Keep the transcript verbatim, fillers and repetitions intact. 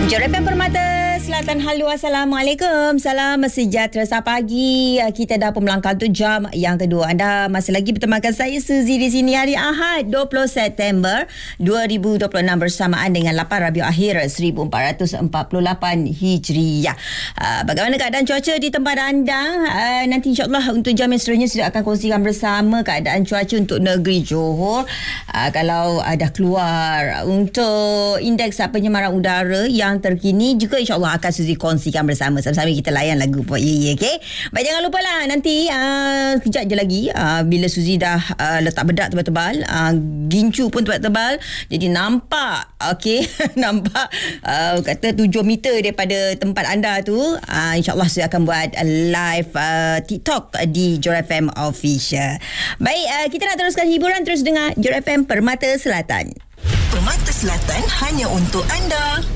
Jor F M Permata Selatan. Halo, Assalamualaikum. Salam sejahtera. Selamat pagi. Kita dah pun melangkah untuk jam yang kedua. Anda masih lagi bertemakan saya Suzy di sini hari Ahad dua puluh September dua ribu dua puluh enam bersamaan dengan lapan Rabiul Akhir seribu empat ratus empat puluh lapan Hijriah. Uh, bagaimana keadaan cuaca di tempat anda? Uh, nanti insyaAllah untuk jam yang seterusnya sudah akan kongsikan bersama keadaan cuaca untuk negeri Johor. Uh, kalau ada uh, keluar untuk indeks penyemaran udara yang terkini juga insyaAllah akan Suzy kongsikan bersama. Sama-sama kita layan lagu Pok Ye Ye, okey? Baik, jangan lupa lah nanti uh, kejap je lagi uh, bila Suzy dah uh, letak bedak tebal-tebal, uh, gincu pun tebal-tebal, jadi nampak, okey? Nampak uh, kata tujuh meter daripada tempat anda tu. uh, InsyaAllah Suzy akan buat uh, live uh, TikTok di Jor F M Official. Baik, uh, kita nak teruskan hiburan terus dengan Jor F M Permata Selatan. Permata Selatan hanya untuk anda.